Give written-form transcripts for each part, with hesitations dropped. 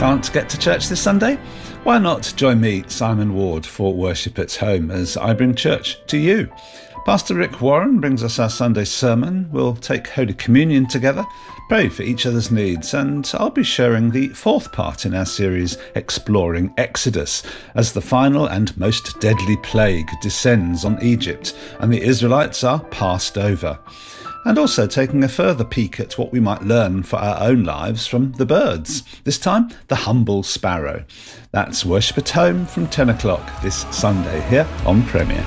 Can't get to church this Sunday? Why not join me, Simon Ward, for Worship at Home as I bring church to you. Pastor Rick Warren brings us our Sunday sermon. We'll take Holy Communion together, pray for each other's needs, and I'll be sharing the fourth part in our series Exploring Exodus, as the final and most deadly plague descends on Egypt and the Israelites are passed over. And also taking a further peek at what we might learn for our own lives from the birds, this time the humble sparrow. That's Worship at Home from 10 o'clock this Sunday here on Premier.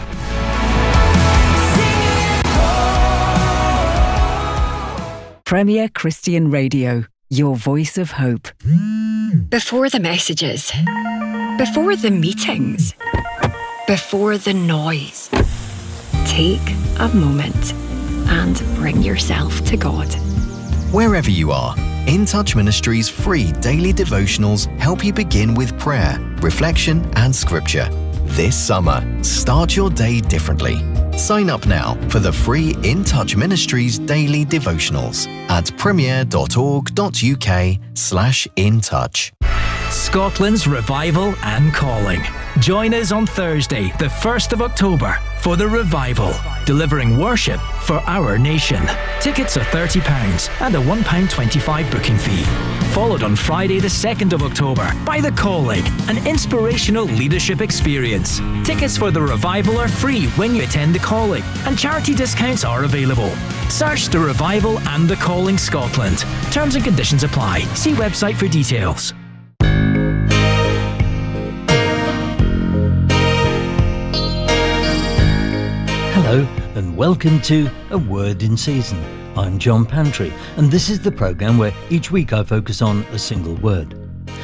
Premier Christian Radio, your voice of hope. Before the messages, before the meetings, before the noise, take a moment and bring yourself to God. Wherever you are, In Touch Ministries' free daily devotionals help you begin with prayer, reflection and scripture. This summer, start your day differently. Sign up now for the free In Touch Ministries daily devotionals at premier.org.uk/intouch. Scotland's Revival and Calling. Join us on Thursday, the 1st of October, for the Revival, delivering worship for our nation. Tickets are £30 and a £1.25 booking fee. Followed on Friday, the 2nd of October, by The Calling, an inspirational leadership experience. Tickets for the Revival are free when you attend The Calling, and charity discounts are available. Search The Revival and The Calling Scotland. Terms and conditions apply. See website for details. Hello and welcome to A Word in Season. I'm John Pantry, and this is the programme where each week I focus on a single word.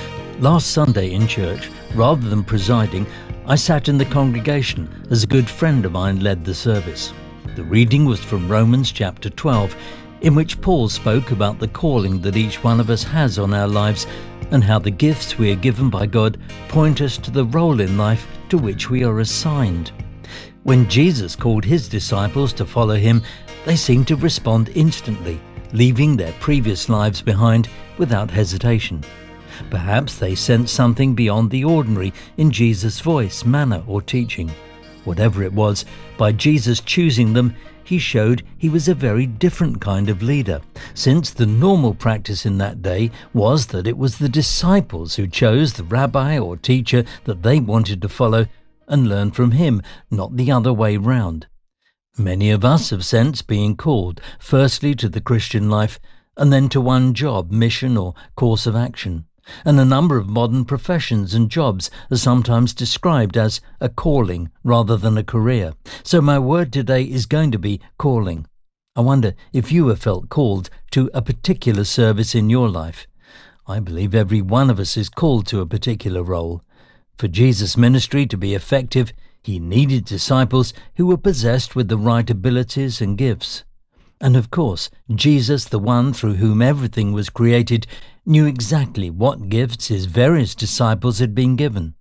Last Sunday in church, rather than presiding, I sat in the congregation as a good friend of mine led the service. The reading was from Romans chapter 12, in which Paul spoke about the calling that each one of us has on our lives and how the gifts we are given by God point us to the role in life to which we are assigned. When Jesus called his disciples to follow him, they seemed to respond instantly, leaving their previous lives behind without hesitation. Perhaps they sensed something beyond the ordinary in Jesus' voice, manner, or teaching. Whatever it was, by Jesus choosing them, he showed he was a very different kind of leader, since the normal practice in that day was that it was the disciples who chose the rabbi or teacher that they wanted to follow and learn from him, not the other way round. Many of us have sensed being called, firstly to the Christian life, and then to one job, mission or course of action. And a number of modern professions and jobs are sometimes described as a calling rather than a career. So my word today is going to be calling. I wonder if you have felt called to a particular service in your life. I believe every one of us is called to a particular role. For Jesus' ministry to be effective, he needed disciples who were possessed with the right abilities and gifts. And of course, Jesus, the one through whom everything was created, knew exactly what gifts his various disciples had been given.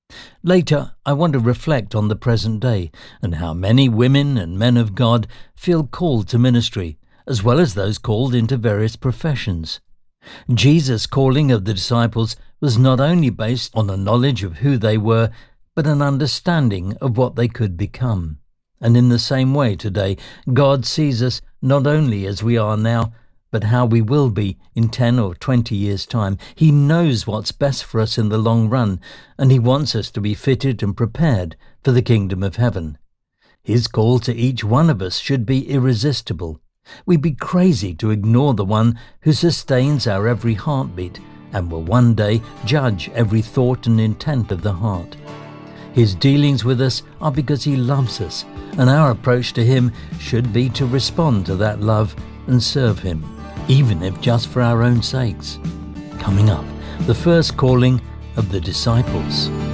Later, I want to reflect on the present day and how many women and men of God feel called to ministry, as well as those called into various professions. Jesus' calling of the disciples was not only based on a knowledge of who they were, but an understanding of what they could become. And in the same way today, God sees us not only as we are now, but how we will be in 10 or 20 years' time. He knows what's best for us in the long run, and he wants us to be fitted and prepared for the kingdom of heaven. His call to each one of us should be irresistible. We'd be crazy to ignore the one who sustains our every heartbeat and will one day judge every thought and intent of the heart. His dealings with us are because he loves us, and our approach to him should be to respond to that love and serve him, even if just for our own sakes. Coming up, the first calling of the disciples.